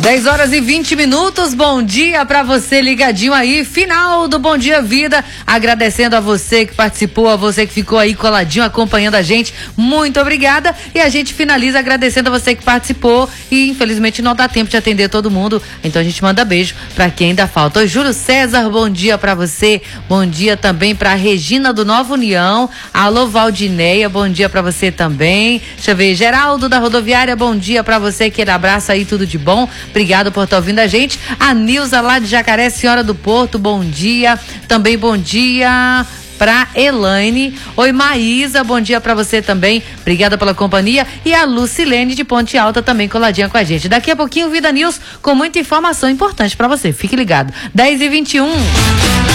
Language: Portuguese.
10 horas e 20 minutos, bom dia pra você ligadinho aí, final do Bom Dia Vida, agradecendo a você que participou, a você que ficou aí coladinho acompanhando a gente, muito obrigada, e a gente finaliza agradecendo a você que participou e infelizmente não dá tempo de atender todo mundo, então a gente manda beijo pra quem ainda falta. Oi, Júlio César, bom dia pra você, bom dia também pra Regina do Nova União, alô Valdineia, bom dia pra você também, deixa eu ver, Geraldo da Rodoviária, bom dia pra você, aquele abraço aí, tudo de bom. Obrigado por estar ouvindo a gente. A Nilza lá de Jacaré, Senhora do Porto, bom dia. Também bom dia pra Elaine. Oi, Maísa, bom dia pra você também. Obrigada pela companhia. E a Lucilene de Ponte Alta também coladinha com a gente. Daqui a pouquinho, Vida News com muita informação importante pra você. Fique ligado. 10h21.